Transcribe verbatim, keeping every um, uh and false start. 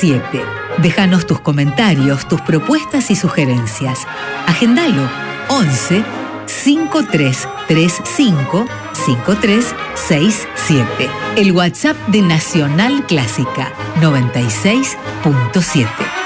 siete. Déjanos tus comentarios, tus propuestas y sugerencias. Agendalo once cinco tres tres cinco cinco tres seis siete. El WhatsApp de Nacional Clásica noventa y seis punto siete.